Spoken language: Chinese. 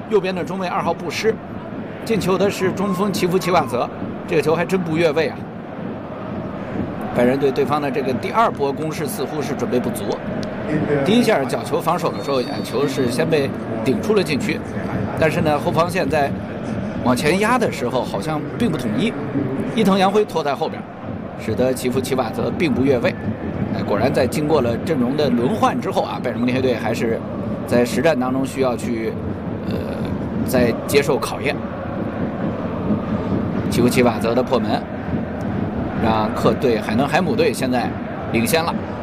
右边的中卫2号布施，进球的是中锋齐夫齐瓦泽，这个球还真不越位啊！拜仁对对方的这个第二波攻势似乎是准备不足。第一下角球防守的时候，眼球是先被顶出了禁区，但是呢，后防线在往前压的时候好像并不统一，伊藤洋辉拖在后边，使得齐夫齐瓦泽并不越位。果然在经过了阵容的轮换之后啊，拜仁慕尼黑队还是在实战当中需要去再接受考验。齐夫齐瓦泽的破门，让客队海伦海姆队现在领先了。